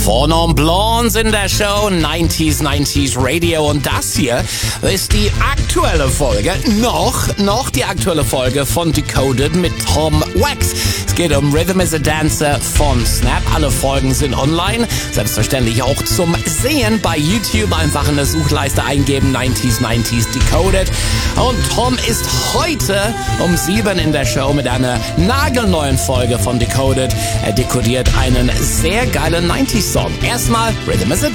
Four Blondes in der Show 90s Radio und das hier ist die aktuelle Folge, noch die aktuelle Folge von Decoded mit Tom Wax. Es geht um Rhythm is a Dancer von Snap. Alle Folgen sind online, selbstverständlich auch zum Sehen bei YouTube. Einfach in der Suchleiste eingeben 90s Decoded. Und Tom ist heute um 7 in der Show mit einer nagelneuen Folge von Decoded. Er dekodiert einen sehr geilen 90s Song. Erstmal Rhythm is a